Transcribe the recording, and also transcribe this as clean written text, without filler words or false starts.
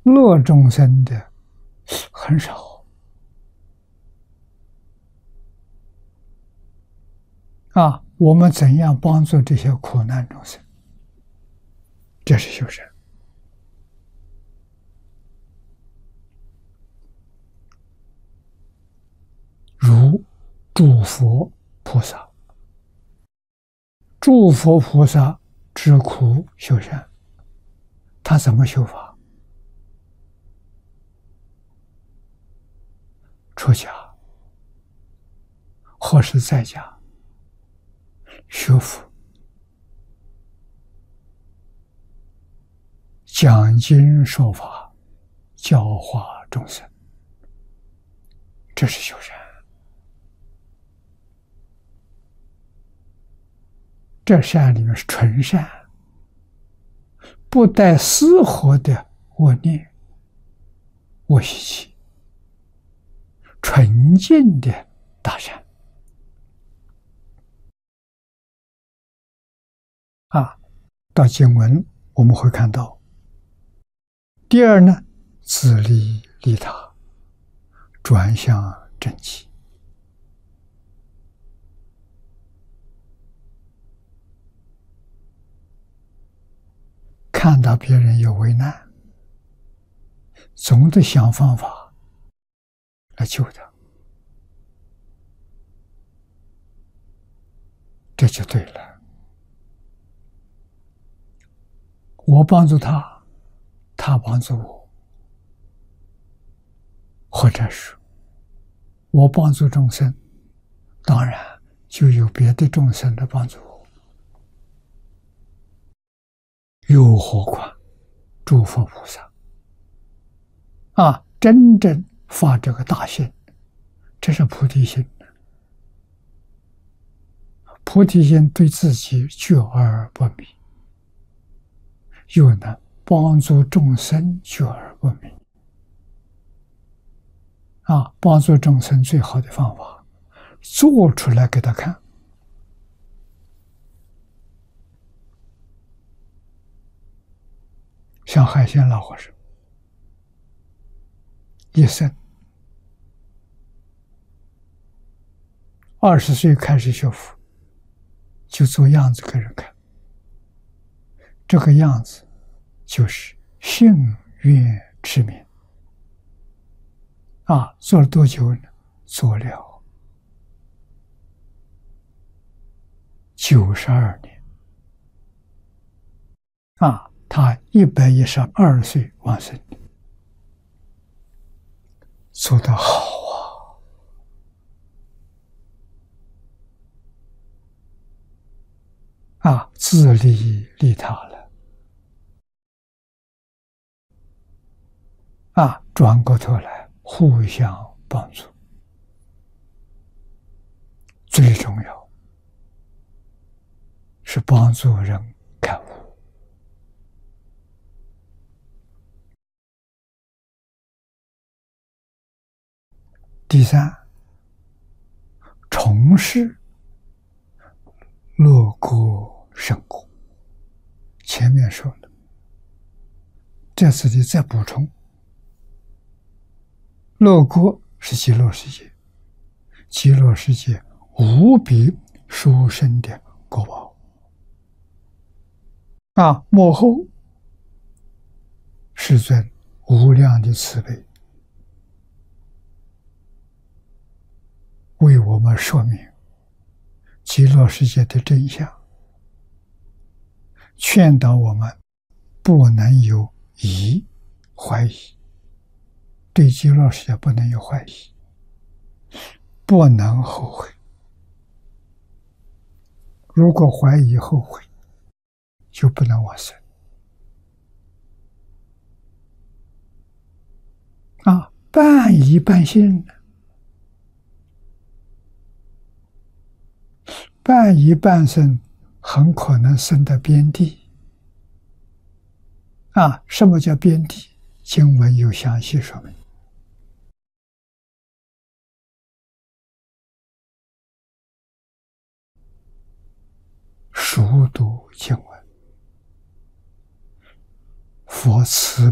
乐众生的很少啊。我们怎样帮助这些苦难众生？这是修身。如诸佛菩萨，诸佛菩萨知苦修善，他怎么修法？出家或是在家学佛，讲经说法，教化众生，这是修善。这善里面是纯善，不带丝毫的恶念、恶习气，纯净的大善啊！到经文我们会看到，第二呢，自利利他，转向正气。看到别人有危难，总得想方法来救他，这就对了。我帮助他，他帮助我，或者是我帮助众生，当然就有别的众生来帮助我。又何况诸佛菩萨啊，真正发这个大心，这是菩提心。菩提心对自己觉而不迷，又能帮助众生觉而不迷啊！帮助众生最好的方法，做出来给他看。像海鲜老和尚，一生20岁开始学佛，就做样子给人看。这个样子就是幸愿持名啊！做了多久呢？做了92年啊！他112岁往生，做得好啊！自利利他了啊！转过头来互相帮助，最重要是帮助人开悟。第三，从事乐果胜果。前面说了，这次的再补充，乐果是极乐世界，极乐世界无比殊胜的果报啊！幕后世尊无量的慈悲，为我们说明极乐世界的真相，劝导我们不能有怀疑，对极乐世界不能有怀疑，不能后悔。如果怀疑后悔，就不能往生啊！半疑半信，半疑半信，很可能生到边地啊！什么叫边地？经文有详细说明。熟读经文，佛慈